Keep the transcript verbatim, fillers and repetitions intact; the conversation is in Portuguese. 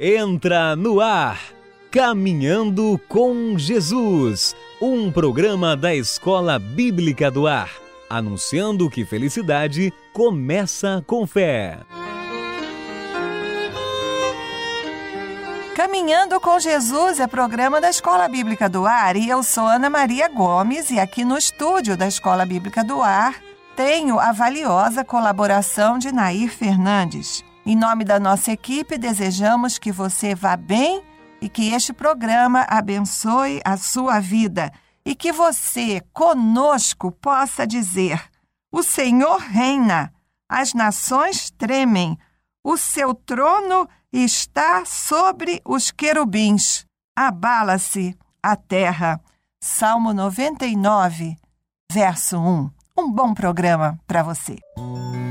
Entra no ar, Caminhando com Jesus, um programa da Escola Bíblica do Ar, anunciando que felicidade começa com fé. Caminhando com Jesus é programa da Escola Bíblica do Ar e eu sou Ana Maria Gomes e aqui no estúdio da Escola Bíblica do Ar tenho a valiosa colaboração de Nair Fernandes. Em nome da nossa equipe, desejamos que você vá bem e que este programa abençoe a sua vida e que você, conosco, possa dizer: o Senhor reina, as nações tremem, o seu trono está sobre os querubins, abala-se a terra. Salmo noventa e nove, verso um. Um bom programa para você.